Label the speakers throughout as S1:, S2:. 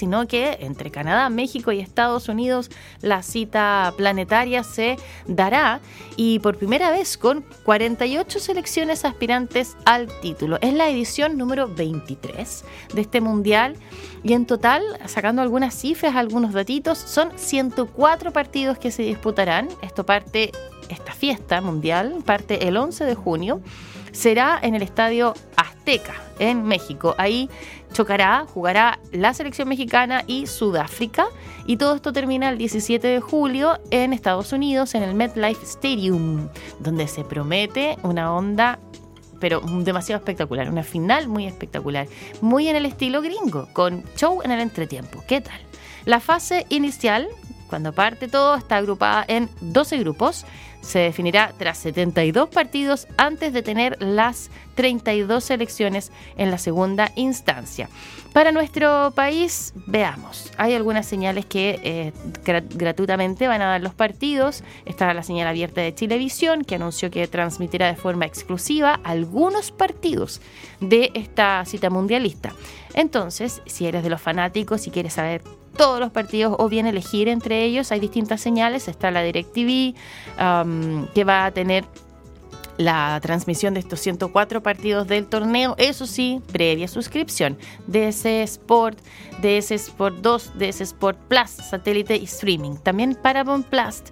S1: sino que entre Canadá, México y Estados Unidos la cita planetaria se dará, y por primera vez con 48 selecciones aspirantes al título. Es la edición número 23 de este mundial, y en total, sacando algunas cifras, algunos datitos, son 104 partidos que se disputarán. Esta fiesta mundial parte el 11 de junio. Será en el Estadio Azteca, en México. Ahí jugará la selección mexicana y Sudáfrica. Y todo esto termina el 17 de julio en Estados Unidos, en el MetLife Stadium, donde se promete una onda, pero demasiado espectacular. Una final muy espectacular, muy en el estilo gringo, con show en el entretiempo. ¿Qué tal? La fase inicial, cuando parte todo, está agrupada en 12 grupos. Se definirá tras 72 partidos antes de tener las 32 selecciones en la segunda instancia. Para nuestro país, veamos, hay algunas señales que gratuitamente van a dar los partidos. Está la señal abierta de Chilevisión, que anunció que transmitirá de forma exclusiva algunos partidos de esta cita mundialista. Entonces, si eres de los fanáticos y quieres saber todos los partidos o bien elegir entre ellos, hay distintas señales. Está la DirecTV, que va a tener la transmisión de estos 104 partidos del torneo, eso sí, previa suscripción. DS Sport, DS Sport 2, DS Sport Plus, satélite y streaming. También Paramount Plus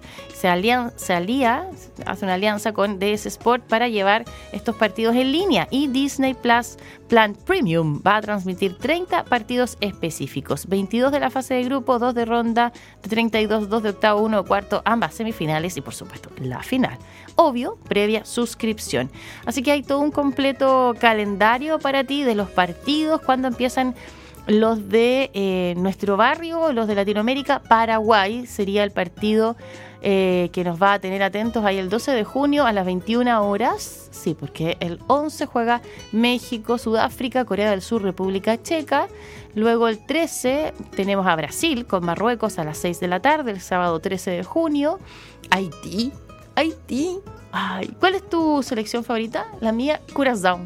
S1: hace una alianza con DS Sport para llevar estos partidos en línea, y Disney Plus Plan Premium va a transmitir 30 partidos específicos, 22 de la fase de grupo, 2 de ronda de 32, 2 de octavo, 1 de cuarto, ambas semifinales y por supuesto la final. Obvio, previa suscripción. Así que hay todo un completo calendario para ti de los partidos, cuando empiezan los de nuestro barrio, los de Latinoamérica. Paraguay sería el partido que nos va a tener atentos ahí el 12 de junio a las 21 horas. Sí, porque el 11 juega México, Sudáfrica, Corea del Sur, República Checa. Luego el 13 tenemos a Brasil con Marruecos a las 6 de la tarde, el sábado 13 de junio. Haití. Ay, ¿cuál es tu selección favorita? La mía, Curazao.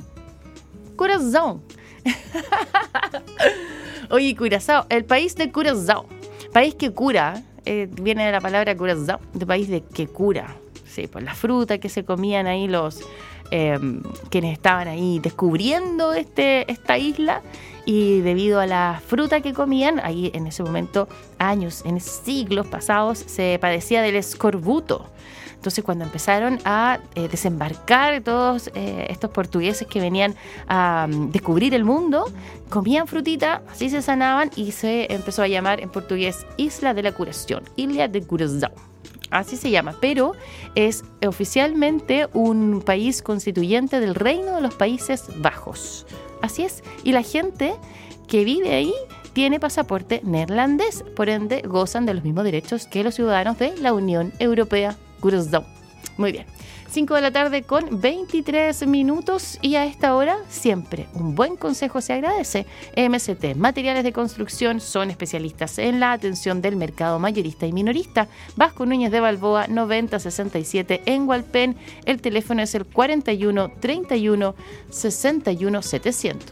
S1: Oye, Curazao, el país de Curazao. País que cura, viene de la palabra Curazao, de país de que cura. Sí, por la fruta que se comían ahí los quienes estaban ahí descubriendo esta isla, y debido a la fruta que comían, ahí en ese momento, en siglos pasados, se padecía del escorbuto. Entonces, cuando empezaron a desembarcar todos estos portugueses que venían a descubrir el mundo, comían frutita, así se sanaban, y se empezó a llamar en portugués Isla de la Curación, Ilha de Curazao. Así se llama, pero es oficialmente un país constituyente del Reino de los Países Bajos. Así es, y la gente que vive ahí tiene pasaporte neerlandés, por ende gozan de los mismos derechos que los ciudadanos de la Unión Europea. Curazao. Muy bien. 5 de la tarde con 23 minutos, y a esta hora siempre un buen consejo se agradece. MCT Materiales de Construcción son especialistas en la atención del mercado mayorista y minorista. Vasco Núñez de Balboa 9067 en Hualpén. El teléfono es el 41 31 61 700.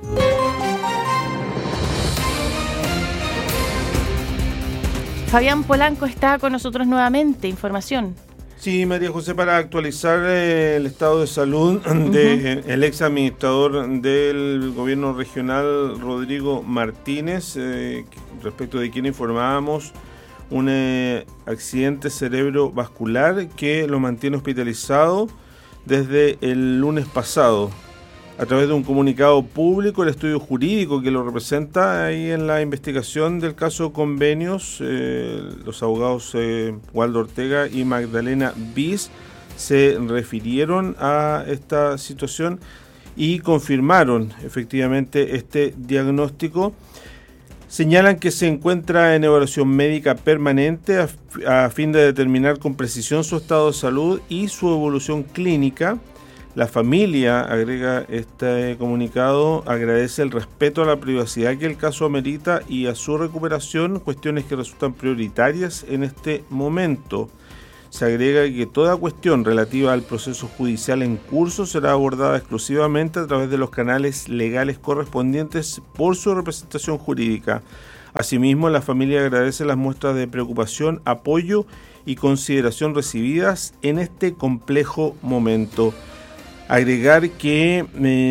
S1: Fabián Polanco está con nosotros nuevamente. Información.
S2: Sí, María José, para actualizar el estado de salud del ex administrador del gobierno regional, Rodrigo Martínez, respecto de quien informábamos un accidente cerebrovascular que lo mantiene hospitalizado desde el lunes pasado. A través de un comunicado público, el estudio jurídico que lo representa ahí en la investigación del caso Convenios, los abogados Waldo Ortega y Magdalena Bis se refirieron a esta situación y confirmaron efectivamente este diagnóstico. Señalan que se encuentra en evaluación médica permanente a fin de determinar con precisión su estado de salud y su evolución clínica. La familia, agrega este comunicado, agradece el respeto a la privacidad que el caso amerita y a su recuperación, cuestiones que resultan prioritarias en este momento. Se agrega que toda cuestión relativa al proceso judicial en curso será abordada exclusivamente a través de los canales legales correspondientes por su representación jurídica. Asimismo, la familia agradece las muestras de preocupación, apoyo y consideración recibidas en este complejo momento. Agregar que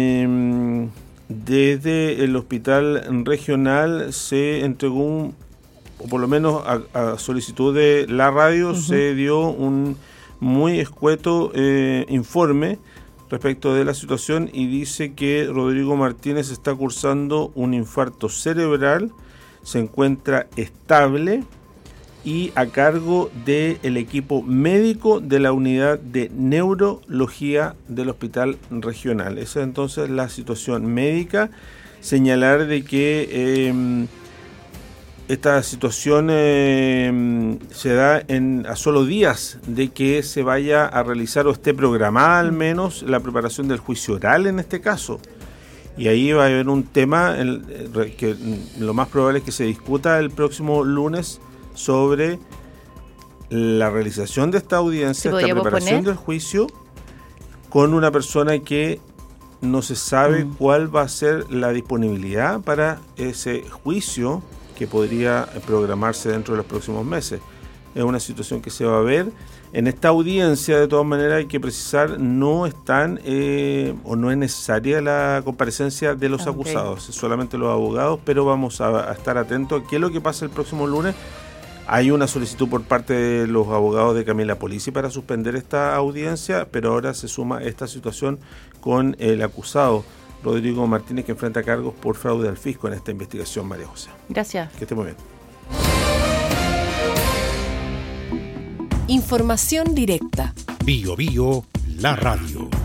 S2: desde el hospital regional se entregó o por lo menos a solicitud de la radio, se dio un muy escueto informe respecto de la situación y dice que Rodrigo Martínez está cursando un infarto cerebral, se encuentra estable y a cargo del equipo médico de la unidad de neurología del hospital regional. Esa es entonces la situación médica. Señalar de que esta situación se da a solo días de que se vaya a realizar o esté programada al menos la preparación del juicio oral en este caso. Y ahí va a haber un tema que lo más probable es que se discuta el próximo lunes sobre la realización de esta audiencia, esta preparación del juicio con una persona que no se sabe cuál va a ser la disponibilidad para ese juicio que podría programarse dentro de los próximos meses. Es una situación que se va a ver. En esta audiencia, de todas maneras, hay que precisar, no están o no es necesaria la comparecencia de los acusados, solamente los abogados, pero vamos a estar atentos a qué es lo que pasa el próximo lunes. Hay una solicitud por parte de los abogados de Camila Polisi para suspender esta audiencia, pero ahora se suma esta situación con el acusado Rodrigo Martínez, que enfrenta cargos por fraude al fisco en esta investigación, María José.
S1: Gracias.
S2: Que esté muy bien.
S3: Información directa.
S4: Bio Bio, la radio.